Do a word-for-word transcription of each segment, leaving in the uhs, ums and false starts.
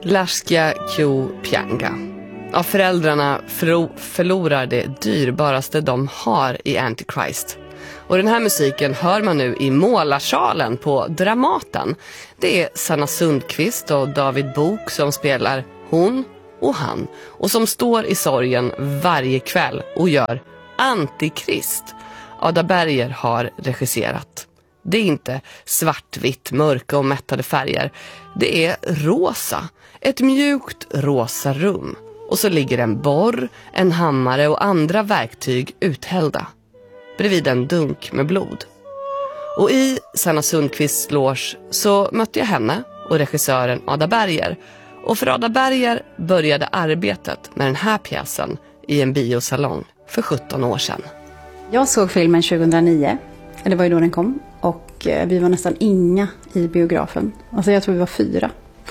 Lascia Q Pianga. Ja, föräldrarna förlo- förlorar det dyrbaraste de har i Antichrist. Och den här musiken hör man nu i Målarsalen på Dramaten. Det är Sanna Sundqvist och David Bok som spelar hon och han. Och som står i sorgen varje kväll och gör Antikrist. Ada Berger har regisserat. Det är inte svartvitt, mörka och mättade färger. Det är rosa. Ett mjukt rosa rum. Och så ligger en borr, en hammare och andra verktyg uthällda. Bredvid en dunk med blod. Och i Sanna Sundqvists loge så mötte jag henne och regissören Ada Berger. Och för Ada Berger började arbetet med den här pjäsen i en biosalong för sjutton år sedan. Jag såg filmen tjugohundranio, det var ju då den kom, och vi var nästan inga i biografen. Alltså jag tror vi var fyra.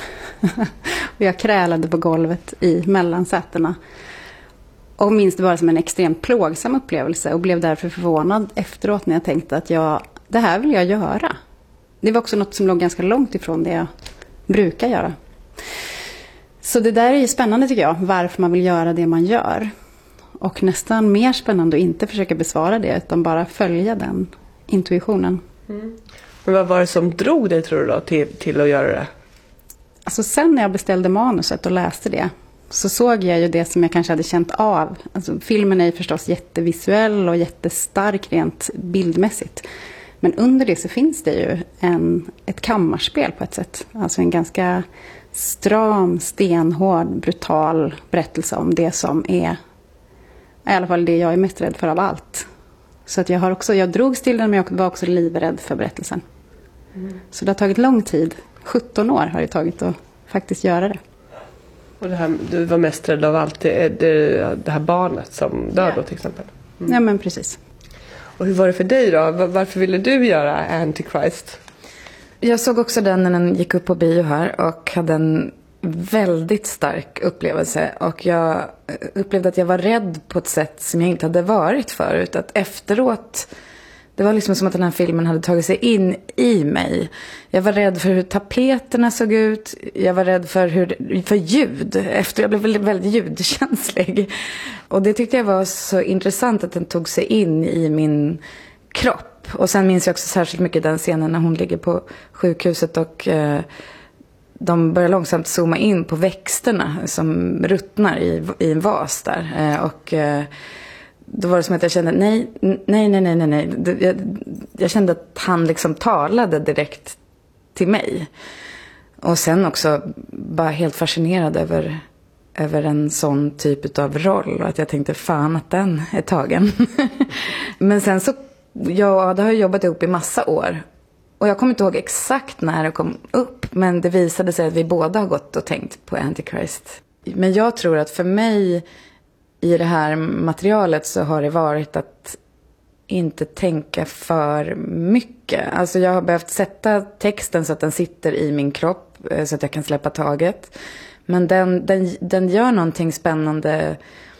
Och jag krälade på golvet i mellansätena. Och minns det bara som en extremt plågsam upplevelse och blev därför förvånad efteråt när jag tänkte att jag, det här vill jag göra. Det var också något som låg ganska långt ifrån det jag brukar göra. Så det där är ju spännande tycker jag, varför man vill göra det man gör. Och nästan mer spännande att inte försöka besvara det utan bara följa den intuitionen. Mm. Men vad var det som drog dig tror du då till, till att göra det? Alltså sen när jag beställde manuset och läste det så såg jag ju det som jag kanske hade känt av. Alltså filmen är ju förstås jättevisuell och jättestark rent bildmässigt. Men under det så finns det ju en, ett kammarspel på ett sätt. Alltså en ganska stram, stenhård, brutal berättelse om det som är i alla fall det jag är mest rädd för av allt. Så att jag har också, jag drogs till den men jag var också livrädd för berättelsen. Mm. Så det har tagit lång tid. sjutton år har det tagit att faktiskt göra det. Och det här, du var mest rädd av allt det, det, det här barnet som dör då till exempel. Mm. Ja men precis. Och hur var det för dig då? Varför ville du göra Antichrist? Jag såg också den när den gick upp på bio här och hade en väldigt stark upplevelse. Och jag upplevde att jag var rädd på ett sätt som jag inte hade varit förut. Att efteråt, det var liksom som att den här filmen hade tagit sig in i mig. Jag var rädd för hur tapeterna såg ut. Jag var rädd för, hur, för ljud. Efter jag blev väldigt, väldigt ljudkänslig. Och det tyckte jag var så intressant att den tog sig in i min kropp. Och sen minns jag också särskilt mycket den scenen när hon ligger på sjukhuset och eh, de börjar långsamt zooma in på växterna som ruttnar i, i en vas där. Eh, och eh, då var det som att jag kände nej, nej, nej, nej, nej, nej. Jag, jag kände att han liksom talade direkt till mig. Och sen också bara helt fascinerad över, över en sån typ av roll. Och att jag tänkte fan att den är tagen. Men sen så, jag och Ada har jobbat ihop i massa år. Och jag kommer inte ihåg exakt när det kom upp. Men det visade sig att vi båda har gått och tänkt på Antichrist. Men jag tror att för mig i det här materialet så har det varit att inte tänka för mycket. Alltså jag har behövt sätta texten så att den sitter i min kropp så att jag kan släppa taget. Men den, den, den gör någonting spännande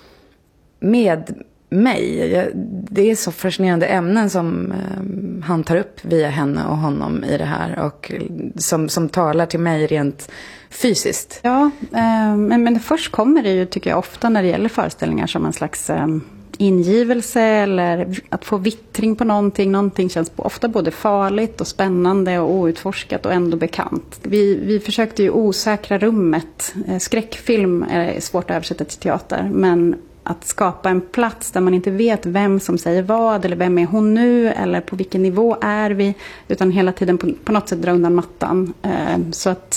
med mig. Jag, det är så fascinerande ämnen som eh, han tar upp via henne och honom i det här. Och som, som talar till mig rent fysiskt. Ja, eh, men, men först kommer det ju tycker jag ofta när det gäller föreställningar som en slags eh, ingivelse eller att få vittring på någonting. Någonting känns ofta både farligt och spännande och outforskat och ändå bekant. Vi, vi försökte ju osäkra rummet. Eh, skräckfilm är svårt att översätta till teater, men att skapa en plats där man inte vet vem som säger vad eller vem är hon nu eller på vilken nivå är vi, utan hela tiden på, på något sätt dra undan mattan. Eh, så att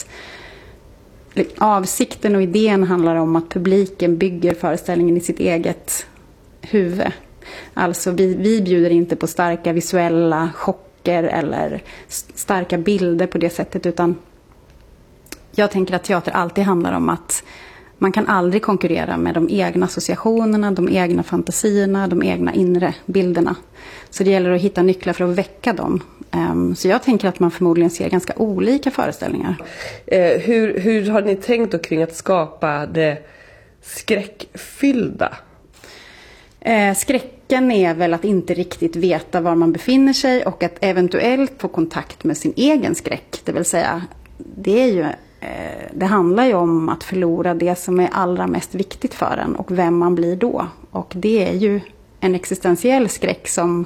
avsikten och idén handlar om att publiken bygger föreställningen i sitt eget huvud. Alltså vi, vi bjuder inte på starka visuella chocker eller starka bilder på det sättet, utan jag tänker att teater alltid handlar om att man kan aldrig konkurrera med de egna associationerna, de egna fantasierna, de egna inre bilderna. Så det gäller att hitta nycklar för att väcka dem. Så jag tänker att man förmodligen ser ganska olika föreställningar. Eh, hur, hur har ni tänkt då kring att skapa det skräckfyllda? Eh, skräcken är väl att inte riktigt veta var man befinner sig och att eventuellt få kontakt med sin egen skräck. Det vill säga, det är ju... Eh, det handlar ju om att förlora det som är allra mest viktigt för en och vem man blir då. Och det är ju en existentiell skräck som,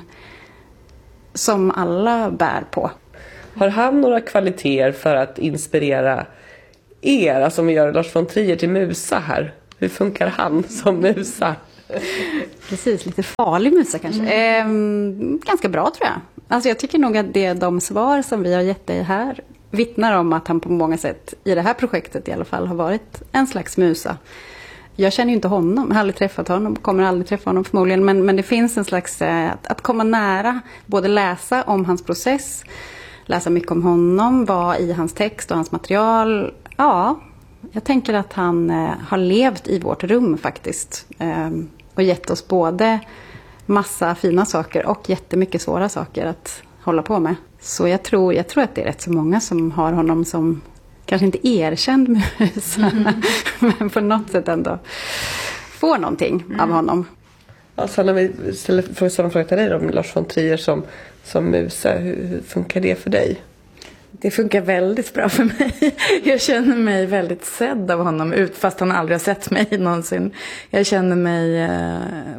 som alla bär på. Har han några kvaliteter för att inspirera er, alltså om vi gör Lars von Trier till Musa här? Hur funkar han som Musa? Precis, lite farlig Musa kanske. Mm. Eh, ganska bra tror jag. Alltså jag tycker nog att det, de svar som vi har gett dig här vittnar om att han på många sätt i det här projektet i alla fall har varit en slags Musa. Jag känner ju inte honom, jag har aldrig träffat honom, kommer aldrig träffa honom förmodligen. Men, men det finns en slags, eh, att, att komma nära, både läsa om hans process, läsa mycket om honom, vara i hans text och hans material. Ja, jag tänker att han eh, har levt i vårt rum faktiskt. Eh, och gett oss både massa fina saker och jättemycket svåra saker att hålla på med. Så jag tror, jag tror att det är rätt så många som har honom som kanske inte erkänd musa, mm. men på något sätt ändå får någonting mm. av honom. Alltså när vi ställer samma fråga till dig om Lars von Trier som, som musa, hur, hur funkar det för dig? Det funkar väldigt bra för mig. Jag känner mig väldigt sedd av honom, ut fast han aldrig har sett mig någonsin. Jag känner mig eh,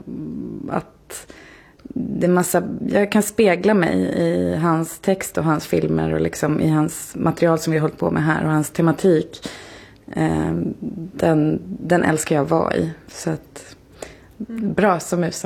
att det är massa, jag kan spegla mig i hans text och hans filmer och liksom i hans material som vi har hållit på med här och hans tematik. Eh, den, den älskar jag att vara i. Så att, bra som musa.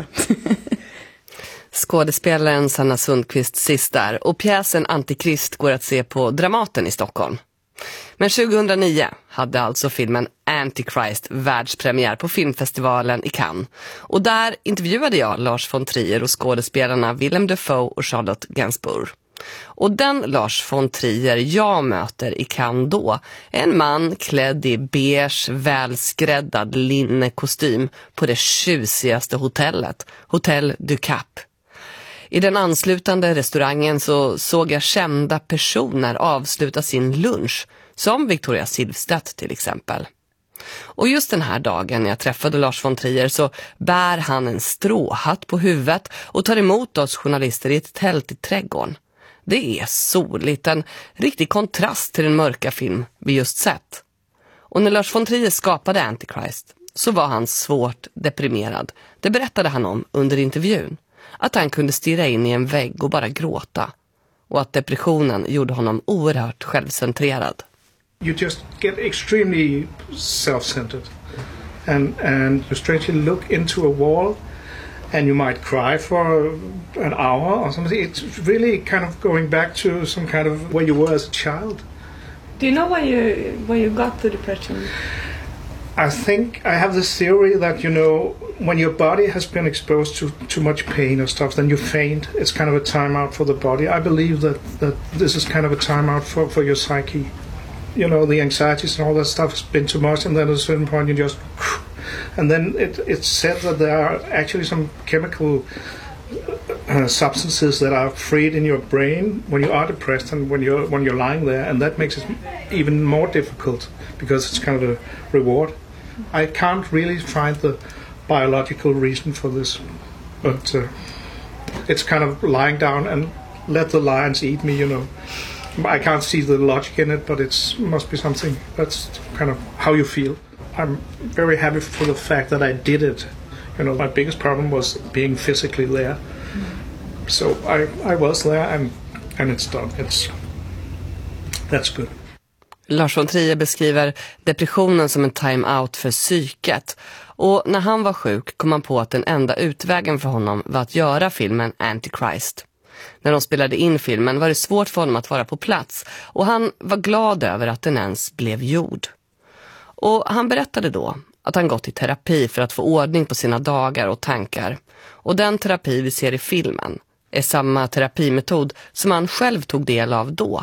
Skådespelaren Sanna Sundqvist sist där, och pjäsen Antikrist går att se på Dramaten i Stockholm. Men tjugohundranio hade alltså filmen Antichrist världspremiär på filmfestivalen i Cannes. Och där intervjuade jag Lars von Trier och skådespelarna Willem Dafoe och Charlotte Gainsbourg. Och den Lars von Trier jag möter i Cannes då är en man klädd i beige, välskräddad linnekostym på det tjusigaste hotellet, Hotel du Cap. I den anslutande restaurangen så såg jag kända personer avsluta sin lunch, som Victoria Silvstedt till exempel. Och just den här dagen när jag träffade Lars von Trier så bär han en stråhatt på huvudet och tar emot oss journalister i ett tält i trädgården. Det är soligt, en riktig kontrast till den mörka film vi just sett. Och när Lars von Trier skapade Antichrist så var han svårt deprimerad. Det berättade han om under intervjun. Att han kunde stirra in i en vägg och bara gråta. Och att depressionen gjorde honom oerhört självcentrerad. You just get extremely self-centered. And, and you strangely look into a wall and you might cry for an hour or something. It's really kind of going back to some kind of where you were as a child. Do you know why you, why you got the depression? I think I have this theory that, you know, when your body has been exposed to too much pain or stuff, then you faint. It's kind of a timeout for the body. I believe that, that this is kind of a timeout for, for your psyche. You know, the anxieties and all that stuff has been too much, and then at a certain point you just... And then it, it's said that there are actually some chemical uh, substances that are freed in your brain when you are depressed and when you're, when you're lying there, and that makes it even more difficult because it's kind of a reward. I can't really find the biological reason for this, but uh, it's kind of lying down and let the lions eat me, you know. I can't see the logic in it, but it must be something. That's kind of how you feel. I'm very happy for the fact that I did it. You know, my biggest problem was being physically there. So I, I was there, and and it's done. It's that's good. Lars von Trier beskriver depressionen som en time-out för psyket. Och när han var sjuk kom han på att den enda utvägen för honom var att göra filmen Antichrist. När de spelade in filmen var det svårt för honom att vara på plats, och han var glad över att den ens blev gjord. Och han berättade då att han gått i terapi för att få ordning på sina dagar och tankar. Och den terapi vi ser i filmen är samma terapimetod som han själv tog del av då.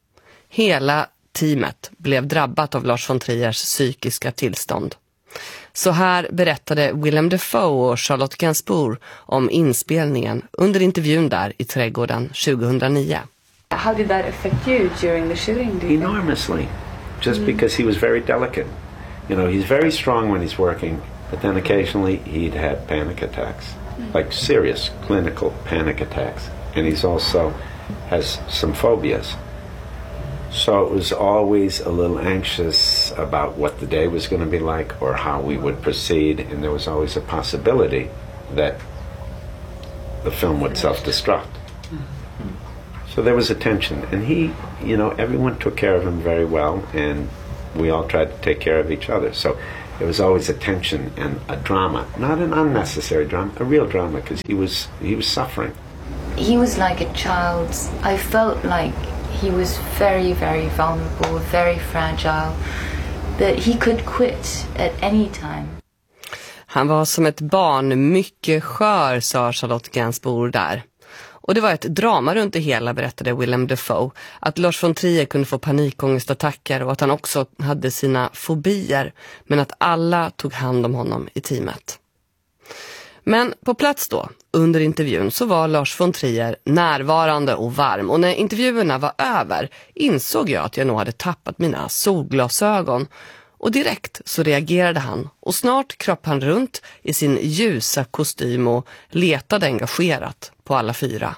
Hela teamet blev drabbat av Lars von Triers psykiska tillstånd. Så här berättade Willem Dafoe och Charlotte Gainsbourg om inspelningen under intervjun där i trädgården tjugohundranio. How did that affect you during the shooting? Enormously, just mm. because he was very delicate. You know, he's very strong when he's working, but then occasionally he'd have panic attacks, mm. like serious clinical panic attacks. And he's also has some phobias. So it was always a little anxious about what the day was going to be like or how we would proceed, and there was always a possibility that the film would self-destruct. So there was a tension, and he, you know, everyone took care of him very well, and we all tried to take care of each other. So there was always a tension and a drama, not an unnecessary drama, a real drama, because he was he was suffering. He was like a child. I felt like he was very, very vulnerable, very fragile, that he could quit at any time. Han var som ett barn, mycket skör, sa Charlotte Gainsbourg där. Och det var ett drama runt det hela, berättade Willem Dafoe. Att Lars von Trier kunde få panikångestattacker och att han också hade sina fobier. Men att alla tog hand om honom i teamet. Men på plats då, under intervjun, så var Lars von Trier närvarande och varm. Och när intervjuerna var över insåg jag att jag nog hade tappat mina solglasögon. Och direkt så reagerade han och snart kröp han runt i sin ljusa kostym och letade engagerat på alla fyra.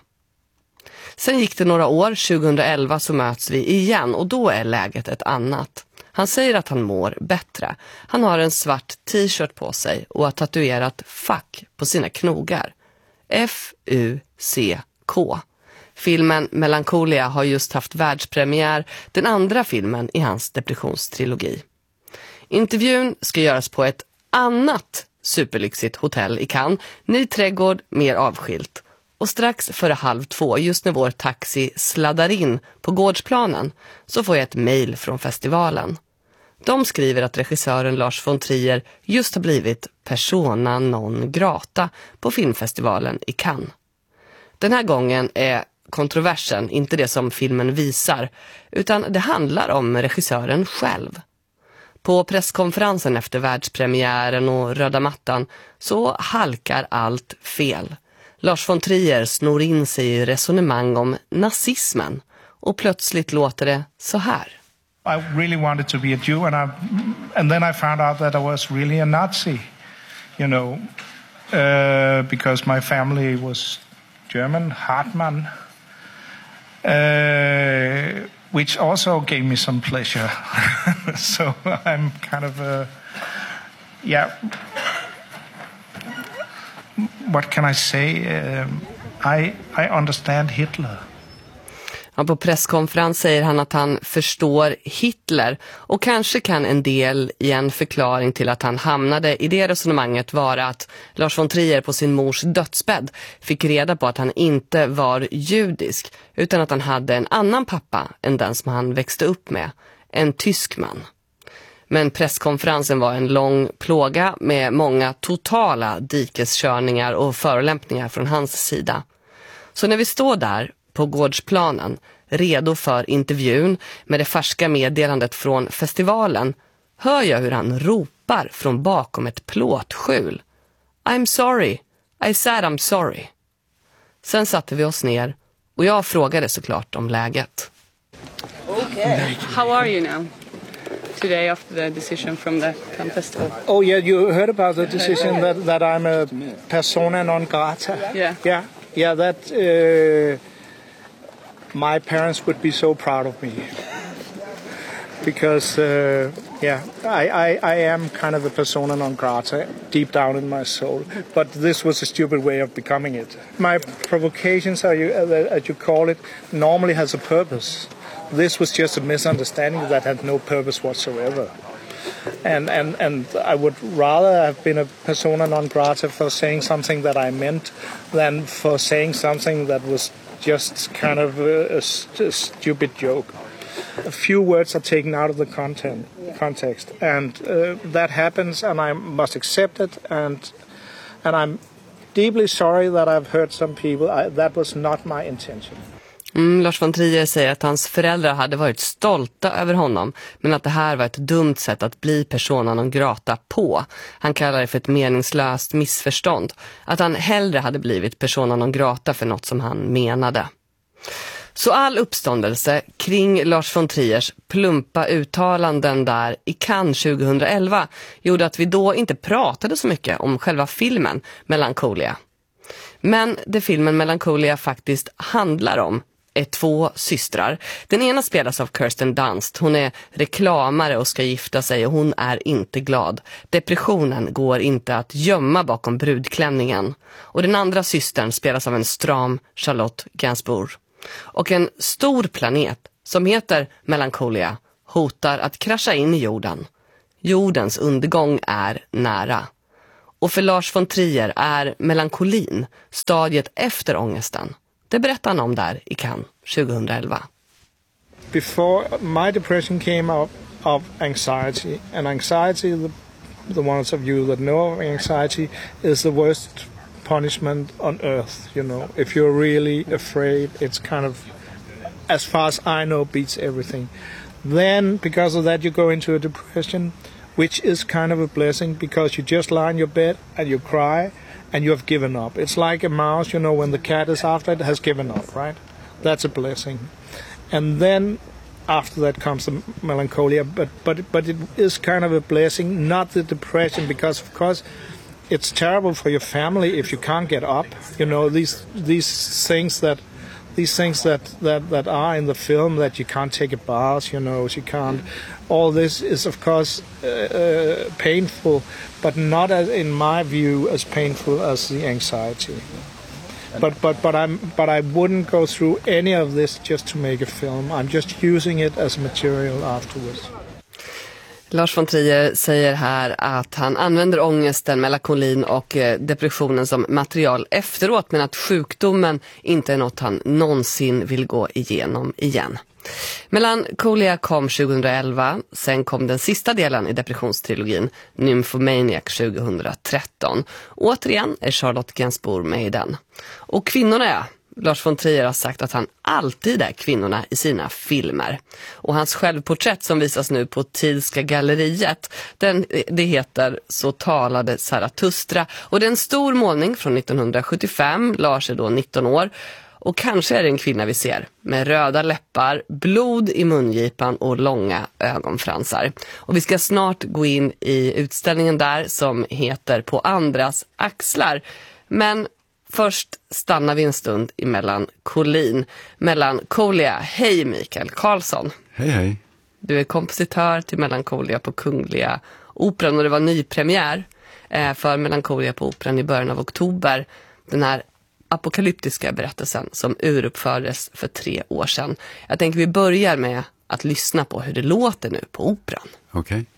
Sen gick det några år, tjugoelva så möts vi igen och då är läget ett annat. Han säger att han mår bättre. Han har en svart t-shirt på sig och har tatuerat fuck på sina knogar. F U C K. Filmen Melancholia har just haft världspremiär, den andra filmen i hans depressionstrilogi. Intervjun ska göras på ett annat superlyxigt hotell i Cannes, ny trädgård, mer avskilt. Och strax före halv två, just när vår taxi sladdar in på gårdsplanen, så får jag ett mejl från festivalen. De skriver att regissören Lars von Trier just har blivit persona non grata på filmfestivalen i Cannes. Den här gången är kontroversen inte det som filmen visar, utan det handlar om regissören själv. På presskonferensen efter världspremiären och röda mattan så halkar allt fel. Lars von Trier snor in sig i resonemang om nazismen och plötsligt låter det så här. I really wanted to be a Jew, and I, and then I found out that I was really a Nazi, you know, uh, because my family was German, Hartmann, uh, which also gave me some pleasure. So I'm kind of a, yeah, what can I say? Um, I, I understand Hitler. Ja, på presskonferens säger han att han förstår Hitler och kanske kan en del i en förklaring till att han hamnade i det resonemanget vara att Lars von Trier på sin mors dödsbädd fick reda på att han inte var judisk utan att han hade en annan pappa än den som han växte upp med, en tysk man. Men presskonferensen var en lång plåga med många totala dikeskörningar och förolämpningar från hans sida. Så när vi står där på gårdsplanen, redo för intervjun med det färska meddelandet från festivalen, hör jag hur han ropar från bakom ett plåtskjul. I'm sorry, I said I'm sorry. Sen satte vi oss ner och jag frågade såklart om läget. Okay. How are you now? Today after the decision from the Cannes Festival. Oh yeah, you heard about the decision that, that I'm a persona non grata. Yeah. Yeah, yeah, that uh, my parents would be so proud of me. Because, uh, yeah, I, I, I am kind of a persona non grata deep down in my soul. But this was a stupid way of becoming it. My provocations, as you, as you call it, normally has a purpose. This was just a misunderstanding that had no purpose whatsoever. And, and, and I would rather have been a persona non grata for saying something that I meant than for saying something that was just kind of a, a, a stupid joke. A few words are taken out of the content, context, and uh, that happens, and I must accept it, and and I'm deeply sorry that I've hurt some people. I, that was not my intention. Mm, Lars von Trier säger att hans föräldrar hade varit stolta över honom, men att det här var ett dumt sätt att bli persona non grata på. Han kallar det för ett meningslöst missförstånd, att han hellre hade blivit persona non grata för något som han menade. Så all uppståndelse kring Lars von Triers plumpa uttalanden där i Cannes tjugoelva gjorde att vi då inte pratade så mycket om själva filmen Melancholia. Men det filmen Melancholia faktiskt handlar om är två systrar. Den ena spelas av Kirsten Dunst. Hon är reklamare och ska gifta sig och hon är inte glad. Depressionen går inte att gömma bakom brudklänningen. Och den andra systern spelas av en stram Charlotte Gainsbourg. Och en stor planet som heter Melancholia hotar att krascha in i jorden. Jordens undergång är nära. Och för Lars von Trier är melankolin stadiet efter ångesten. Det berättar han om där i Cannes tjugohundraelva. Before my depression came out of anxiety, and anxiety, the, the ones of you that know of anxiety, is the worst punishment on earth. You know, if you're really afraid, it's kind of, as far as I know, beats everything. Then, because of that, you go into a depression, which is kind of a blessing because you just lie in your bed and you cry and you have given up. It's like a mouse, you know, when the cat is after it, has given up, right? That's a blessing. And then after that comes the melancholia, but but but it is kind of a blessing, not the depression, because of course it's terrible for your family if you can't get up. You know, these these things that these things that, that, that are in the film, that you can't take a bath, you know, you can't. All this is, of course, uh, uh, painful, but not, as, in my view, as painful as the anxiety. But but but I'm but I wouldn't go through any of this just to make a film. I'm just using it as material afterwards. Lars von Trier säger här att han använder ångesten, melankolin och depressionen som material efteråt, men att sjukdomen inte är något han någonsin vill gå igenom igen. Melancholia kom tjugohundraelva, sen kom den sista delen i depressionstrilogin, Nymphomaniac tjugohundratretton. Återigen är Charlotte Gainsbourg med i den. Och kvinnorna är... Lars von Trier har sagt att han alltid är kvinnorna i sina filmer. Och hans självporträtt som visas nu på Thielska galleriet, den, det heter Så talade Zarathustra. Och det är en stor målning från nittonhundrasjuttiofem, Lars är då nitton år. Och kanske är det en kvinna vi ser med röda läppar, blod i mungipan och långa ögonfransar. Och vi ska snart gå in i utställningen där som heter På andras axlar. Men först stannar vi en stund i melankolin. Melancholia. Hej Mikael Karlsson. Hej hej. Du är kompositör till Melancholia på Kungliga Operan och det var nypremiär för Melancholia på Operan i början av oktober. Den här apokalyptiska berättelsen som uruppfördes för tre år sedan. Jag tänker vi börjar med att lyssna på hur det låter nu på Operan. Okej. Okay.